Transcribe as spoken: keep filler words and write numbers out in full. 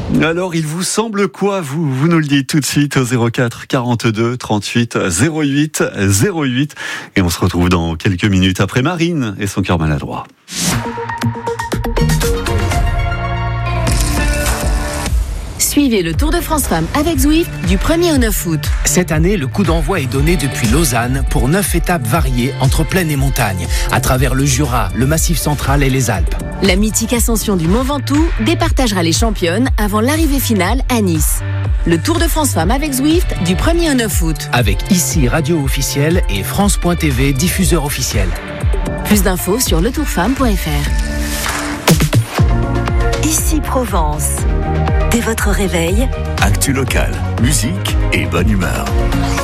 Alors, il vous semble quoi, vous Vous nous le dites tout de suite au zéro quatre quarante-deux trente-huit zéro huit zéro huit. Et on se retrouve dans quelques minutes après Marine et son cœur maladroit. Suivez le Tour de France Femmes avec Zwift du premier au neuf août. Cette année, le coup d'envoi est donné depuis Lausanne pour neuf étapes variées entre plaine et montagne, à travers le Jura, le Massif central et les Alpes. La mythique ascension du Mont Ventoux départagera les championnes avant l'arrivée finale à Nice. Le Tour de France Femmes avec Zwift du premier au neuf août. Avec ici radio officielle et France point T V diffuseur officiel. Plus d'infos sur le tour femme point f r. Ici Provence. Dès votre réveil, actu locale, musique et bonne humeur.